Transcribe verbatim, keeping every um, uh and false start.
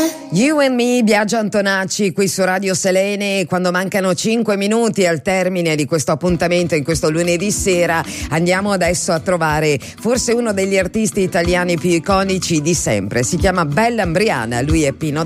You and Me, Biagio Antonacci qui su Radio Selene. Quando mancano cinque minuti al termine di questo appuntamento in questo lunedì sera, andiamo adesso a trovare forse uno degli artisti italiani più iconici di sempre. Si chiama Bella Ambriana, lui è Pino